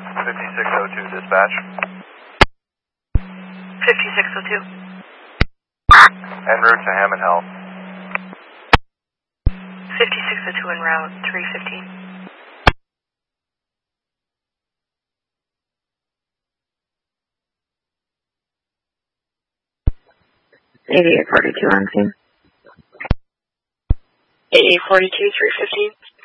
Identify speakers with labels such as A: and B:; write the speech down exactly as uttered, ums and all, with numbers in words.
A: fifty-six oh two dispatch.
B: fifty-six oh two.
A: En route to Hammond Health.
B: fifty-six oh two en route, three fifteen.
C: eighty-eight forty-two on scene.
B: eighty-eight forty-two, three fifteen.